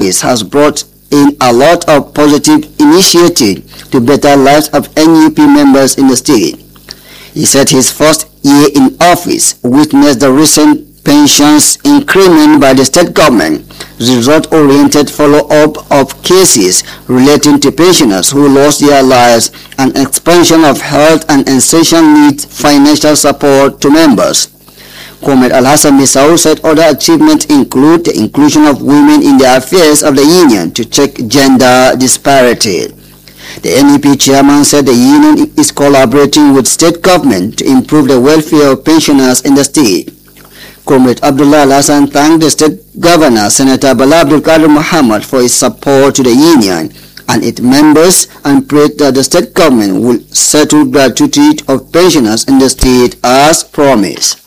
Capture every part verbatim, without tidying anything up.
office has brought in a lot of positive initiatives to better lives of N U P members in the state. He said his first year in office witnessed the recent pensions increment by the state government, result-oriented follow-up of cases relating to pensioners who lost their lives, and expansion of health and essential needs financial support to members. Comrade Alhassan Misau said other achievements include the inclusion of women in the affairs of the union to check gender disparity. The N U P chairman said the union is collaborating with state government to improve the welfare of pensioners in the state. Comrade Abdullah Hassan thanked the state governor, Senator Bala Abdul Qadir Muhammad, for his support to the union and its members, and prayed that the state government will settle gratuity of pensioners in the state as promised.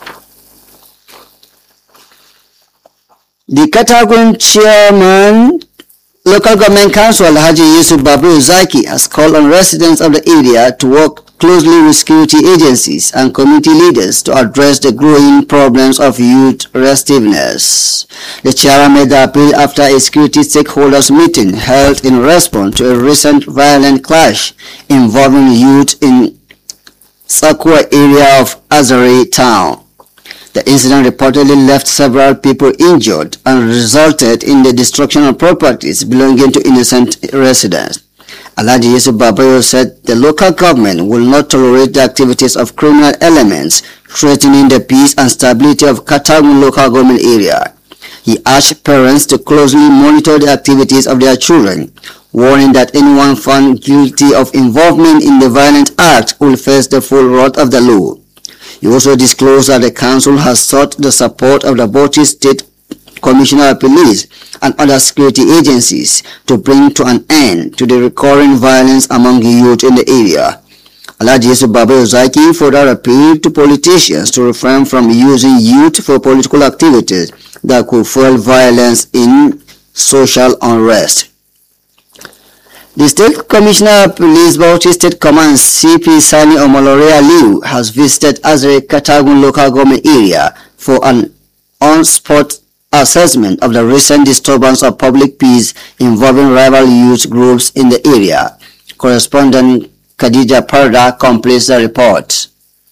The Katagum chairman, Local Government Council Alhaji Yusuf Babu Zaki, has called on residents of the area to work closely with security agencies and community leaders to address the growing problems of youth restiveness. The chairman made the appeal after a security stakeholders meeting held in response to a recent violent clash involving youth in Sakwa area of Azare town. The incident reportedly left several people injured and resulted in the destruction of properties belonging to innocent residents. Alhaji Yusuf Babayo said the local government will not tolerate the activities of criminal elements threatening the peace and stability of Katagum local government area. He urged parents to closely monitor the activities of their children, warning that anyone found guilty of involvement in the violent act will face the full wrath of the law. He also disclosed that the council has sought the support of the Bauchi State Commissioner of Police and other security agencies to bring to an end to the recurring violence among the youth in the area. Alhaji Yusuf Babu Zaki further appealed to politicians to refrain from using youth for political activities that could fuel violence in social unrest. The State Commissioner of Police Bauchi State Command C P Sani Omolore Aliu has visited Azare Katagum local government area for an on-spot assessment of the recent disturbance of public peace involving rival youth groups in the area. Correspondent Khadija Parda completes the report.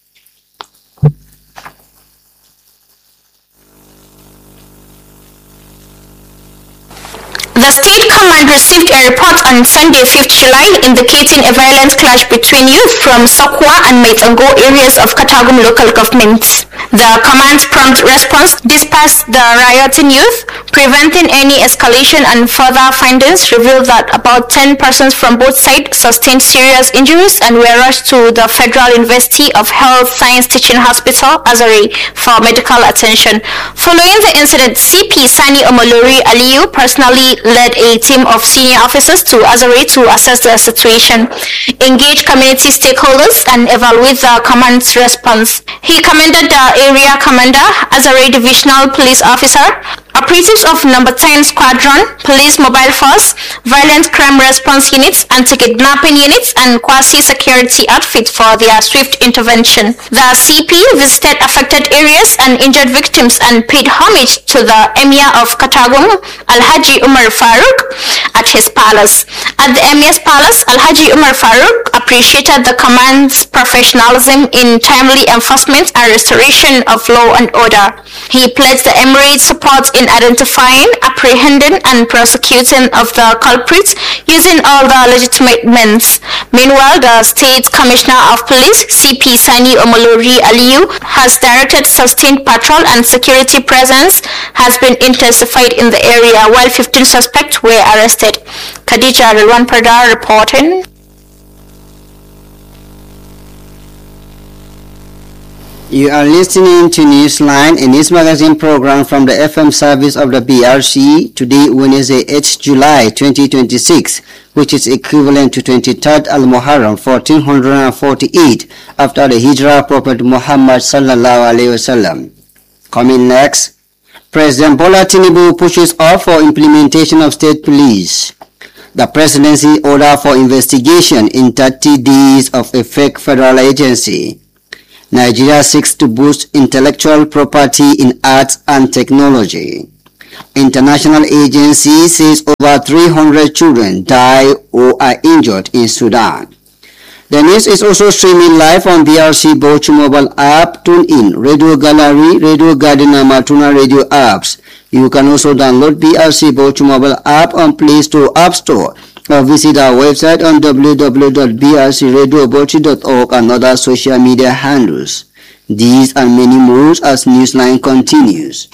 The State Command received a report on Sunday, fifth July, indicating a violent clash between youth from Sokwa and Maitango areas of Katagum local government. The command's prompt response dispersed the rioting youth, preventing any escalation, and further findings revealed that about ten persons from both sides sustained serious injuries and were rushed to the Federal University of Health Science Teaching Hospital, Azare, for medical attention. Following the incident, C P Sani Omolori Aliu personally led a team of senior officers to Azare to assess the situation, engage community stakeholders, and evaluate the command's response. He commended the area commander, Azare Divisional Police Officer, operatives of number ten Squadron, Police Mobile Force, Violent Crime Response Units, Anti-Kidnapping Units, and Quasi-Security Outfit for their swift intervention. The C P visited affected areas and injured victims and paid homage to the Emir of Katagum, Alhaji Umar Farooq, at his palace. At the Emir's palace, Alhaji Umar Farooq appreciated the command's professionalism in timely enforcement and restoration of law and order. He pledged the Emirate's support in identifying, apprehending, and prosecuting of the culprits using all the legitimate means. Meanwhile, the State Commissioner of Police, C P Sani Omolori Aliu, has directed sustained patrol and security presence has been intensified in the area, while fifteen suspects were arrested. Khadija Rilwan Parda reporting. You are listening to Newsline, a news magazine program from the F M service of the B R C. Today, Wednesday, eighth July twenty twenty-six, which is equivalent to twenty-third Al-Muharram fourteen forty-eight after the Hijrah of Prophet Muhammad sallallahu alaihi wasallam. Coming next, President Bola Tinubu pushes off for implementation of state police. The presidency order for investigation in thirty days of a fake federal agency. Nigeria seeks to boost intellectual property in arts and technology. International agency says over three hundred children die or are injured in Sudan. The news is also streaming live on B R C Bauchi mobile app, TuneIn, Radio Gallery, Radio Garden and Matuna Radio apps. You can also download B R C Bauchi mobile app on Play Store, App Store, or visit our website on w w w dot b r c radio bauchi dot org and other social media handles. These and many more as Newsline continues.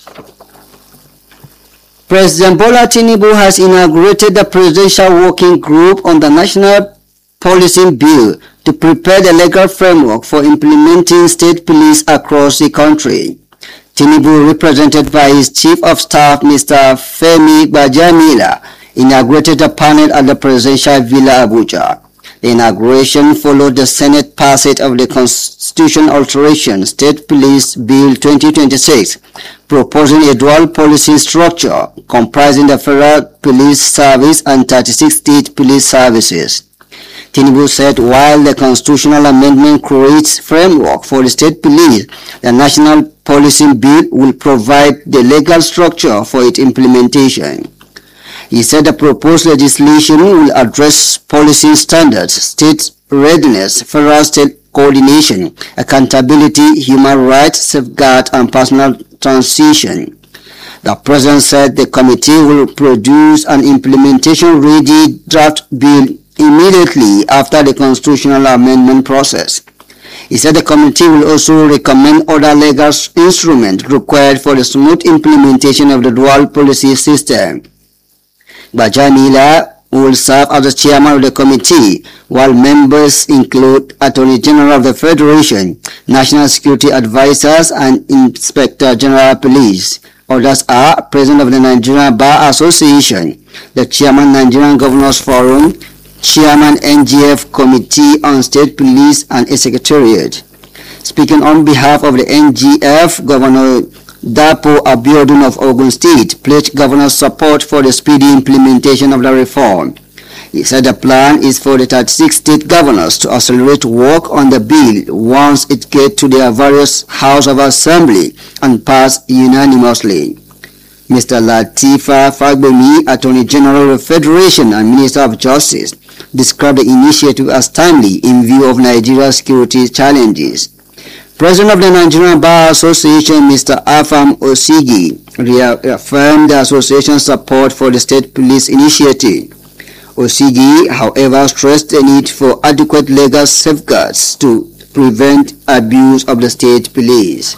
President Bola Tinubu has inaugurated the Presidential Working Group on the National Policing Bill to prepare the legal framework for implementing state police across the country. Tinubu, represented by his Chief of Staff, Mister Femi Gbajamila, inaugurated the panel at the Presidential Villa, Abuja. The inauguration followed the Senate passage of the Constitution Alteration State Police Bill twenty twenty-six, proposing a dual policy structure comprising the Federal Police Service and thirty-six state police services. Tinubu said while the constitutional amendment creates framework for the state police, the National Policing Bill will provide the legal structure for its implementation. He said the proposed legislation will address policing standards, state readiness, federal-state coordination, accountability, human rights, safeguard, and personal transition. The President said the committee will produce an implementation-ready draft bill immediately after the constitutional amendment process. He said the committee will also recommend other legal instruments required for the smooth implementation of the dual policy system. Gbajamila will serve as the chairman of the committee, while members include Attorney General of the Federation, National Security Advisors, and Inspector General of Police. Others are President of the Nigerian Bar Association, the Chairman Nigerian Governors Forum, Chairman N G F Committee on State Police, and a Secretariat. Speaking on behalf of the N G F, Governor Dapo Abiodun of Ogun State pledged governor's support for the speedy implementation of the reform. He said the plan is for the thirty-six state governors to accelerate work on the bill once it gets to their various House of Assembly and pass unanimously. Mister Latifa Fagbemi, Attorney General of the Federation and Minister of Justice, described the initiative as timely in view of Nigeria's security challenges. President of the Nigerian Bar Association, Mister Afam Osigi, reaffirmed the association's support for the state police initiative. Osigi, however, stressed the need for adequate legal safeguards to prevent abuse of the state police.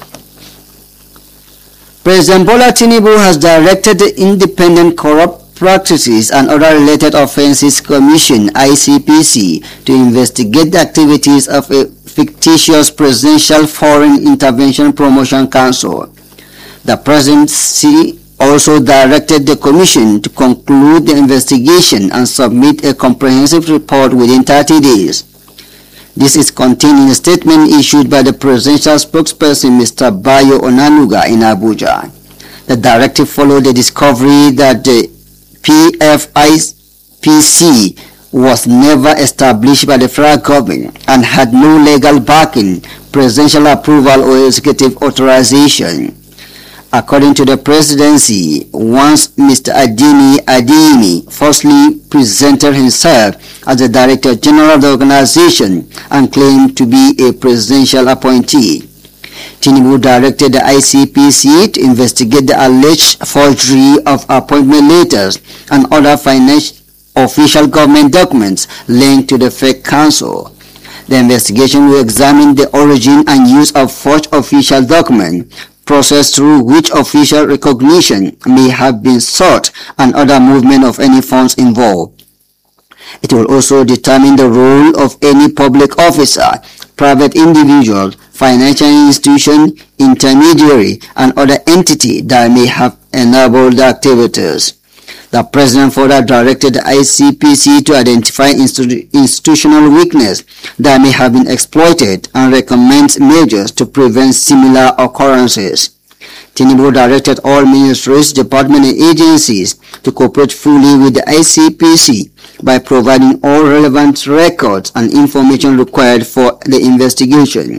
President Bola Tinubu has directed the Independent Corrupt Practices and Other Related Offences Commission, I C P C, to investigate the activities of a fictitious Presidential Foreign Intervention Promotion Council. The presidency also directed the commission to conclude the investigation and submit a comprehensive report within thirty days. This is contained in a statement issued by the presidential spokesperson, Mister Bayo Onanuga, in Abuja. The directive followed the discovery that the P F I P C was never established by the federal government and had no legal backing, presidential approval, or executive authorization. According to the presidency, once Mister Adini Adini firstly presented himself as the Director General of the organization and claimed to be a presidential appointee. Tinubu directed the I C P C to investigate the alleged forgery of appointment letters and other financial official government documents linked to the fake council. The investigation will examine the origin and use of forged official documents, process through which official recognition may have been sought, and other movement of any funds involved. It will also determine the role of any public officer, private individual, financial institution, intermediary, and other entity that may have enabled the activities. The President further directed the I C P C to identify institu institutional weakness that may have been exploited and recommend measures to prevent similar occurrences. Tinubu directed all ministries, departments, and agencies to cooperate fully with the I C P C by providing all relevant records and information required for the investigation.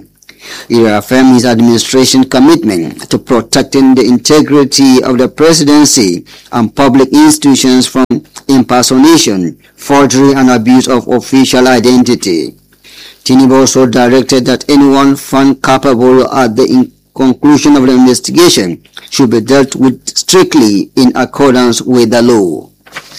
He reaffirmed his administration's commitment to protecting the integrity of the presidency and public institutions from impersonation, forgery, and abuse of official identity. Tinubu also directed that anyone found culpable at the conclusion of the investigation should be dealt with strictly in accordance with the law.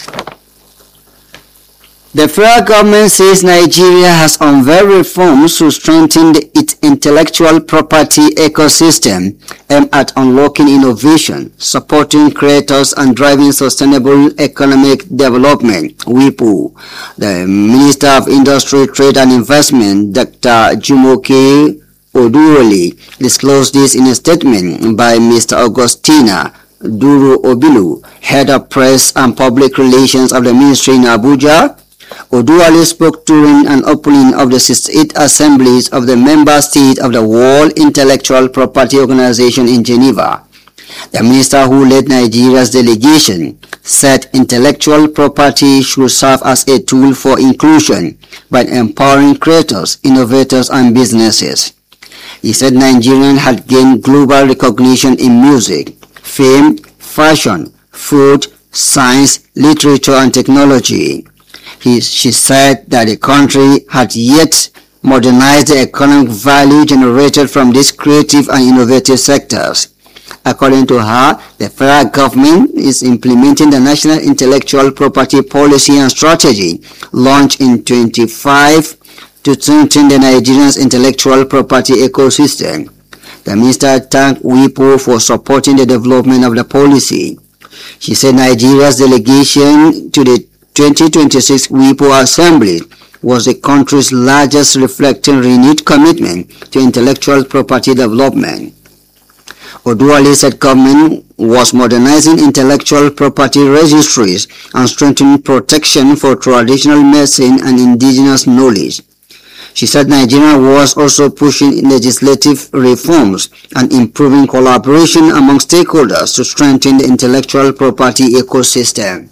The federal government says Nigeria has unveiled reforms to strengthen its intellectual property ecosystem aimed at unlocking innovation, supporting creators, and driving sustainable economic development. W I P O. The Minister of Industry, Trade and Investment, Doctor Jumoke Oduwole, disclosed this in a statement by Mister Augustina Duru Obilu, Head of Press and Public Relations of the Ministry in Abuja. Oduwole spoke during an opening of the sixty-eighth assemblies of the member state of the World Intellectual Property Organization in Geneva. The minister, who led Nigeria's delegation, said intellectual property should serve as a tool for inclusion by empowering creators, innovators, and businesses. He said Nigerians had gained global recognition in music, film, fashion, food, science, literature, and technology. He, she said that the country had yet modernized the economic value generated from these creative and innovative sectors. According to her, the federal government is implementing the National Intellectual Property Policy and Strategy launched in twenty-five to strengthen the Nigerian's intellectual property ecosystem. The minister thanked W I P O for supporting the development of the policy. She said Nigeria's delegation to the twenty twenty-six W I P O Assembly was the country's largest, reflecting renewed commitment to intellectual property development. Oduwole said government was modernizing intellectual property registries and strengthening protection for traditional medicine and indigenous knowledge. She said Nigeria was also pushing legislative reforms and improving collaboration among stakeholders to strengthen the intellectual property ecosystem.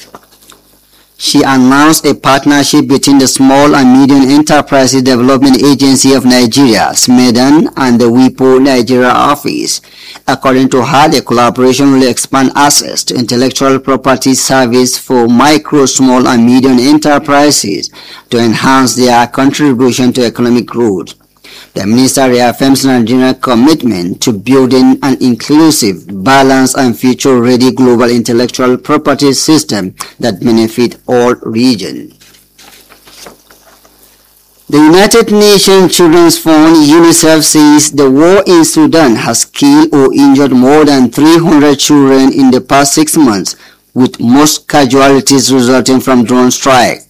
She announced a partnership between the Small and Medium Enterprises Development Agency of Nigeria, SMEDAN, and the W I P O Nigeria office. According to her, the collaboration will expand access to intellectual property service for micro, small, and medium enterprises to enhance their contribution to economic growth. The minister reaffirms Nigeria's commitment to building an inclusive, balanced, and future-ready global intellectual property system that benefits all regions. The United Nations Children's Fund, UNICEF, says the war in Sudan has killed or injured more than three hundred children in the past six months, with most casualties resulting from drone strikes.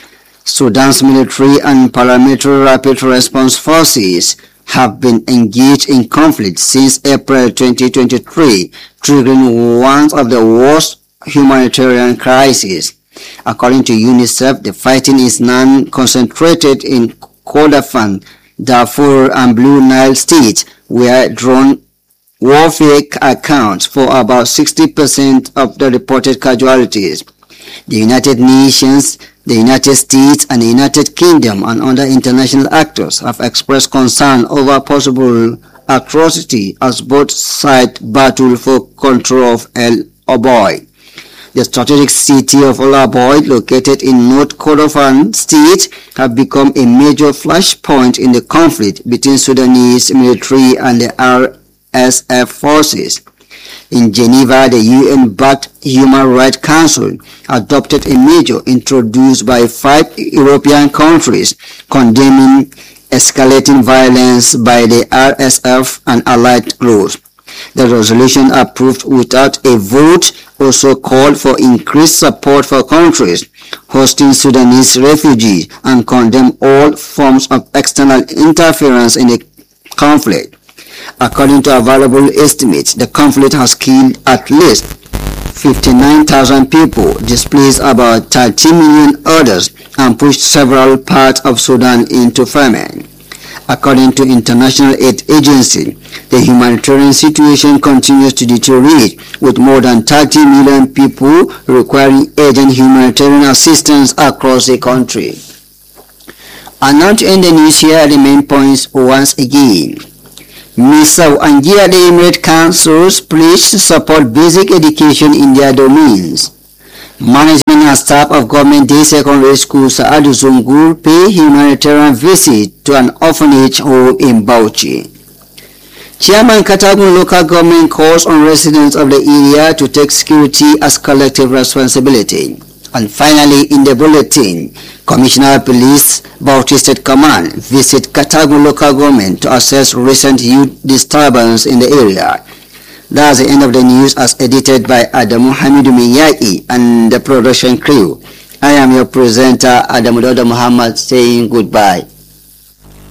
Sudan's military and paramilitary rapid response forces have been engaged in conflict since April twenty twenty-three, triggering one of the worst humanitarian crises. According to UNICEF, the fighting is now concentrated in Kordofan, Darfur, and Blue Nile states, where drone warfare accounts for about sixty percent of the reported casualties. The United Nations, the United States, and the United Kingdom and other international actors have expressed concern over possible atrocity as both sides battle for control of El Obeid. The strategic city of El Obeid, located in North Kordofan state, have become a major flashpoint in the conflict between Sudanese military and the R S F forces. In Geneva, the U N-backed Human Rights Council adopted a measure introduced by five European countries condemning escalating violence by the R S F and allied groups. The resolution, approved without a vote, also called for increased support for countries hosting Sudanese refugees and condemned all forms of external interference in the conflict. According to available estimates, the conflict has killed at least fifty-nine thousand people, displaced about thirty million others, and pushed several parts of Sudan into famine. According to international aid agency, the humanitarian situation continues to deteriorate, with more than thirty million people requiring urgent humanitarian assistance across the country. And now to end the news, here are the main points once again. Misau and Giade Emirate Councils pledge to support basic education in their domains. Management and staff of Government Day Secondary School Saadu Zungur pay humanitarian visit to an orphanage home in Bauchi. Chairman Katagum Local Government calls on residents of the area to take security as collective responsibility. And finally, in the bulletin, Commissioner of Police, Bauchi State Command, visit Katagum Local Government to assess recent youth disturbance in the area. That's the end of the news as edited by Adamu Hamidu Miyai and the production crew. I am your presenter, Adamu Dodo Muhammad, saying goodbye.